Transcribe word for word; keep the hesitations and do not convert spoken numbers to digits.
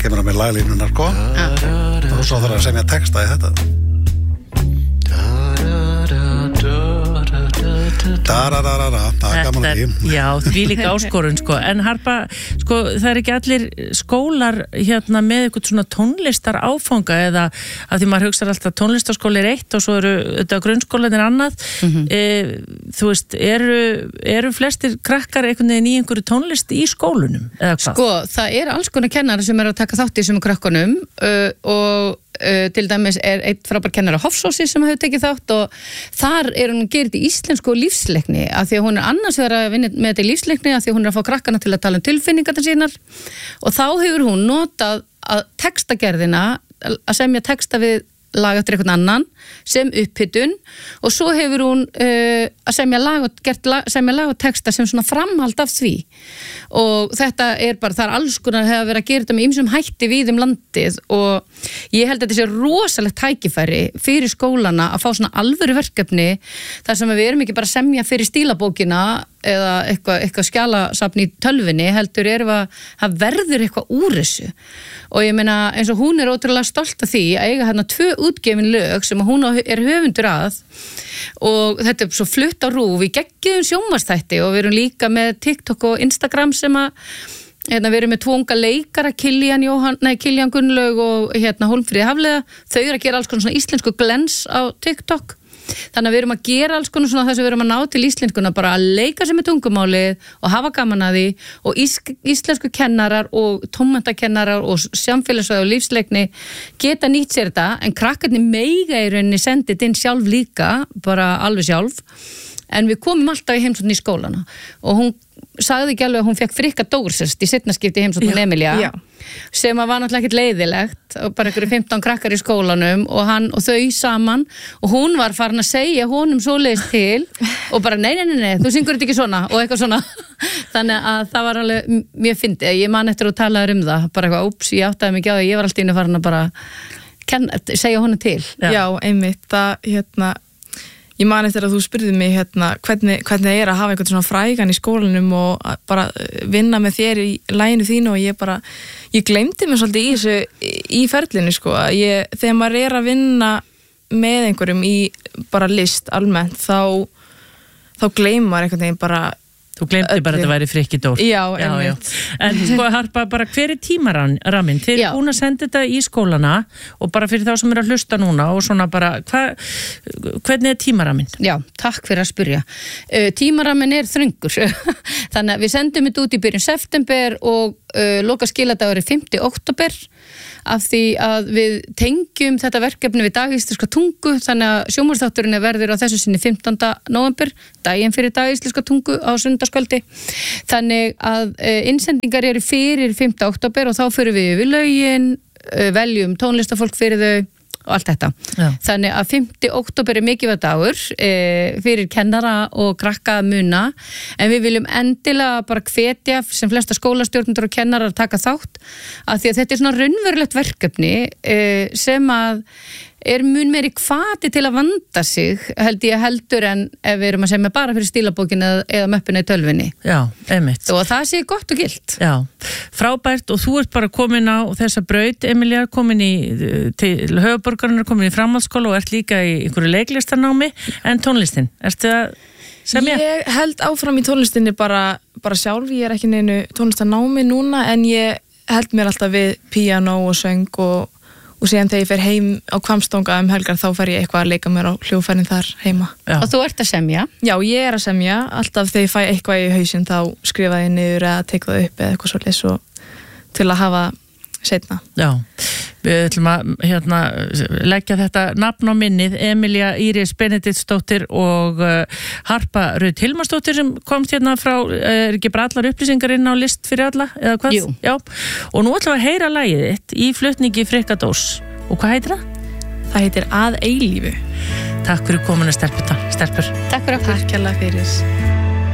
kemur að með laglínunar, sko. Og svo þarf að semja texta í þetta. Darararara, það er gaman að því. Já, því líka áskorun, sko. En Harpa, sko, það er ekki allir skólar hérna með eitthvað svona tónlistar áfanga eða að því maður hugsar alltaf tónlistarskóli er eitt og svo eru þetta grunnskólanir annað. Mm-hmm. e, þú veist, eru, eru flestir krakkar einhvern veginn í einhverju tónlist í skólunum, eða hvað? Sko, það er alls konar kennari sem eru að taka þátt í þessum krakkunum uh, og Uh, til dæmis er einn frábær kennari á Hofsósi sem hefur tekið þátt og þar er hún gerð í íslensku lífsleikni af því að hún er annars verið að vinna með þetta í lífsleikni af því að hún er að fá krakkana til að tala um tilfinningarnar sínar og þá hefur hún notað að textagerðina að semja texta við lag eftir einhvern annan sem upphittun og svo hefur hún uh, að semja lag og, gert lag, semja lag og texta sem svona framhald af því og þetta er bara, það er alls konar hefur verið að gera þetta með ýmsum hætti við um landið og ég held að þetta sé rosalegt tækifæri fyrir skólana að fá svona alvöru verkefni þar sem við erum ekki bara að semja fyrir stílabókina eða eitthvað, eitthvað skjalasafn í tölvinni heldur erum að það verður eitthvað úr þessu og ég meina eins og hún er ótrúlega stolt af því að eiga hérna tvö útgefin lög sem hún er höfundur að og þetta er svo flutt á RÚV við geggjum sjónvarpsþætti og við erum líka með TikTok og Instagram sem að hérna, við erum með tvo unga leikara Kiljan, Jóhann, nei, Kiljan Gunnlaug og hérna, Hólmfríði Hafliða þau eru að gera alls konar svona íslensku glens á TikTok þannig að við erum að gera alls konar svona þess að við erum að ná til íslenskuna bara að leika sem er tungumálið og hafa gaman að því og ísk, íslensku kennarar og tónmenntakennarar og samfélagsfræði og lífsleikni geta nýtt sér þetta en krakkarnir meiga í rauninni sendið inn sjálf líka, bara alveg sjálf en við komum alltaf í heimsókn í skólana og hún sagði ekki alveg að hún fekk Frikka Dórsest í seinna skipti í heimsókn Emilía já. Sem að var náttúrulega ekkert leiðilegt og bara einhverju fimmtán krakkar í skólanum og hann og þau saman og hún var farin að segja honum svoleiðis til og bara nei, nei, nei, nei, þú syngur þetta ekki svona og eitthvað svona þannig að það var alveg mjög fyndið, ég man eftir að tala um það bara eitthvað, úps, ég áttaði mig ekki á það ég var alltaf inn að farin að bara kenna, segja honum til Já, já einmitt, það, hérna ég man eftir að þú spurði mig hérna hvernig, hvernig það er að hafa einhvern svona frægan í skólanum og bara vinna með þér í læginu þínu og ég bara ég gleymdi mig svolítið í þessu í ferlinu sko, ég, þegar maður er að vinna með einhverjum í bara list almennt þá þá gleymar maður einhvern veginn bara Þú glemdi bara að þetta væri Frikki Dór. Já, einmitt. En sko Harpa, bara hver er tímaraminn? Þið er búin að senda þetta í skólana og bara fyrir þá sem er að hlusta núna og svona bara, hva, hvernig er tímaraminn? Já, takk fyrir að spyrja. Uh, tímaraminn er þröngur. Þannig að við sendum þetta út í byrjun september og uh, loka skiladagur er fimmta október af því að við tengjum þetta verkefni við dagisliska tungu þannig að sjónvarpsþátturinn verður á þessu sinni fimmtánda nóvember, daginn fyrir dagisliska tungu á sunnudagskvöldi. Þannig að uh, innsendingar eru fyrir fimmta október og þá fyrir við við lögin, uh, veljum tónlistafólk fyrir þau og allt þetta. Já. Þannig að fimmta október er mikilvægur dagur e, fyrir kennara og krakka að muna en við viljum endilega bara hvetja sem flesta skólastjórnendur og kennarar að taka þátt af því að þetta er svona raunverulegt verkefni e, sem að er mun meiri hvati til að vanda sig held ég heldur en ef við erum að segja bara fyrir stílabókinu eða, eða möppina í tölvinni. Já, einmitt. Og það sé gott og gilt. Já, frábært og þú ert bara komin á þessa braut, Emilía, komin í til höfuborgarinnar, komin í framhaldsskóla og ert líka í einhverju leiklistarnámi en tónlistin, ertu að semja? Ég held áfram í tónlistinni bara, bara sjálf, ég er ekki neinu tónlistarnámi núna en ég held mér alltaf við píanó og söng og og síðan þegar ég fer heim á Hvammstanga um helgar þá fer ég eitthvað að leika mér á hljóðfærin þar heima. Já. Og þú ert að semja? Já, ég er að semja. Alltaf þegar ég fæ eitthvað í hausinn þá skrifa ég niður eða tek það upp eða eitthvað svolítið svo til að hafa seinna. Já, við ætlum að hérna, leggja þetta nafn á minnið, Emilía Íris Benediktsdóttir og uh, Harpa Rut Hilmarsdóttir sem komst hérna frá, er ekki bara allar upplýsingar inn á list fyrir alla, eða hvað? Jú. Já, og nú ætlum við að heyra lagið þitt í flutningi Frikka Dórs. Og hvað heitir það? Það heitir Að eilífu. Takk fyrir komuna stelpur. Takk fyrir okkur. Takk hérlega fyrir.